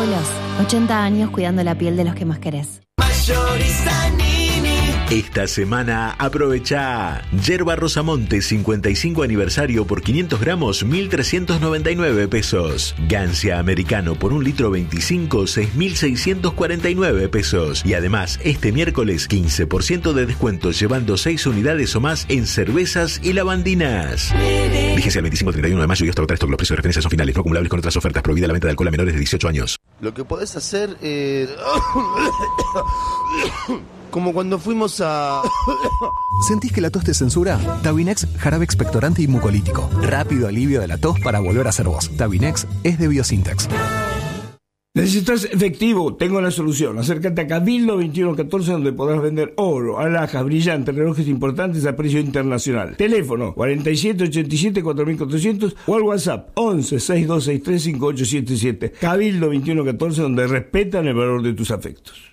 Paulos, 80 años cuidando la piel de los que más querés. Esta semana aprovecha Yerba Rosamonte 55 aniversario por 500 gramos 1.399 pesos. Gancia americano por 1 litro 25 6.649 pesos. Y además este miércoles 15% de descuento llevando 6 unidades o más en cervezas y lavandinas. Vigencia el 25-31 de mayo y hasta agotar stock. Los precios de referencia son finales, no acumulables con otras ofertas. Prohibida la venta de alcohol a menores de 18 años. Lo que podés hacer es... como cuando fuimos a... ¿Sentís que la tos te censura? Tabinex, jarabe expectorante y mucolítico. Rápido alivio de la tos para volver a ser vos. Tabinex es de Biosintex. ¿Necesitas efectivo? Tengo la solución. Acércate a Cabildo 2114 donde podrás vender oro, alhajas, brillantes, relojes importantes a precio internacional. Teléfono 4787-4400 o al WhatsApp 11-6263-5877. Cabildo 2114 donde respetan el valor de tus afectos.